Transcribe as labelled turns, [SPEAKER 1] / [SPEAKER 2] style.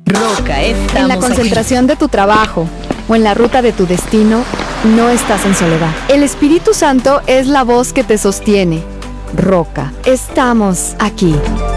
[SPEAKER 1] Roca, estamos
[SPEAKER 2] En la concentración de tu trabajo o en la ruta de tu destino, no estás en soledad. El Espíritu Santo es la voz que te sostiene. Roca, estamos aquí.